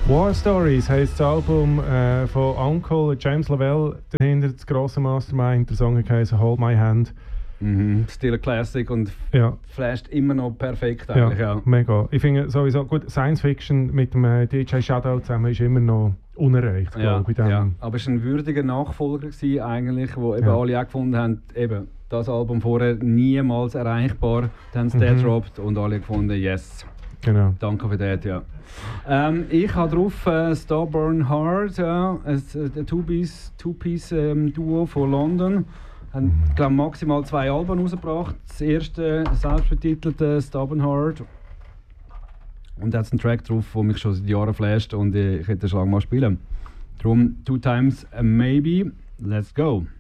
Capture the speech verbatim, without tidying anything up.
War Stories heisst das Album äh, von Uncle James Lavelle, dahinter das grosse Mastermind. Der Song heisst Hold My Hand. Mhm. Still a Classic und ja. flasht immer noch perfekt eigentlich. Ja, ja. mega. Ich finde sowieso, gut, Science Fiction mit dem äh, D J Shadow zusammen ist immer noch unerreicht, ja, glaube ich. Ja. Aber es war ein würdiger Nachfolger gewesen, eigentlich, wo eben ja. alle auch gefunden haben, eben, das Album vorher niemals erreichbar. Dann haben sie den mhm. gedroppt und alle gefunden, yes. Genau. Danke für das, ja. Ähm, ich habe drauf äh, Stubborn Heart, ja, ein, ein Two-Piece Two-Piece, ähm, Duo von London. Haben, ich glaube, maximal zwei Alben rausgebracht. Das erste selbstbetitelte Stubborn Heart. Und da hat einen Track drauf, der mich schon seit Jahren flasht und ich hätte den schon lange mal spielen. Darum Two Times a Maybe. Let's go!